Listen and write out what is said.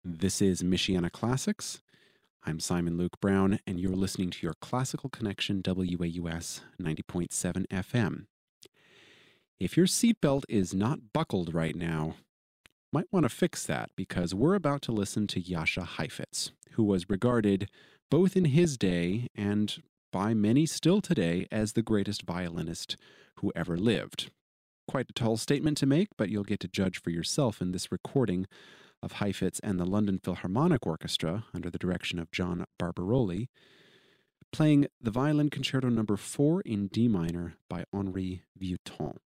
This is Michiana Classics. I'm Simon Luke Brown, and you're listening to your Classical Connection WAUS 90.7 FM. If your seatbelt is not buckled right now, might want to fix that because we're about to listen to Jascha Heifetz, who was regarded both in his day and by many still today as the greatest violinist who ever lived. Quite a tall statement to make, but you'll get to judge for yourself in this recording of Heifetz and the London Philharmonic Orchestra under the direction of John Barbaroli, playing the Violin Concerto No. 4 in D minor by Henri Vieuxtemps.